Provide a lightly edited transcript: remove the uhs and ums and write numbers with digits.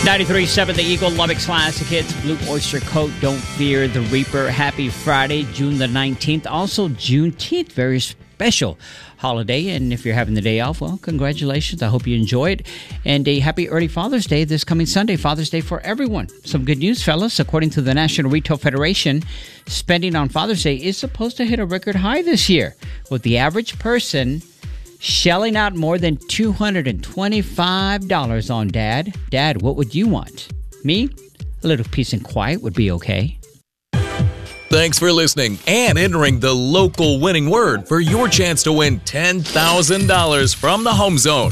93.7 The Eagle, Lubbock's Classic Hits, Blue Oyster Cult, Don't Fear the Reaper. Happy Friday, June the 19th. Also Juneteenth, very special holiday. And if you're having the day off, well, congratulations. I hope you enjoy it. And a happy early Father's Day this coming Sunday, Father's Day for everyone. Some good news, fellas. According to the National Retail Federation, spending on Father's Day is supposed to hit a record high this year, with the average person shelling out more than $225 on Dad. Dad, what would you want? Me? A little peace and quiet would be okay. Thanks for listening and entering the local winning word for your chance to win $10,000 from the Home Zone.